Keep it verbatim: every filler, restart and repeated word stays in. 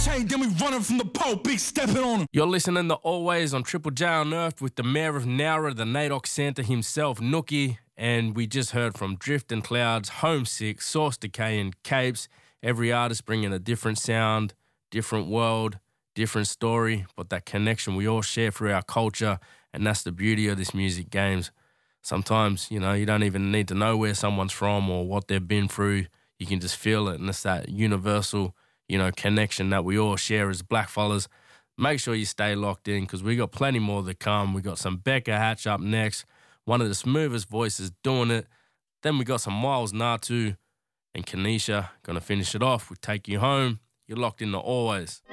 chain, then we running from the pole, big stepping on him. You're listening to Always on Triple J Unearthed with the Mayor of Nowra, the Nadok Santa himself, Nookie, and we just heard from Drift and Clouds, Homesick, Source Decay, and Capes. Every artist bringing a different sound, different world, different story, but that connection we all share through our culture, and that's the beauty of this music games. Sometimes, you know, you don't even need to know where someone's from or what they've been through. You can just feel it, and it's that universal, you know, connection that we all share as black fellas. Make sure you stay locked in because we got plenty more to come. We got some Becca Hatch up next, one of the smoothest voices doing it. Then we got some Miles Natu and Kanisha. Gonna finish it off with Take You Home. You're locked in to Always.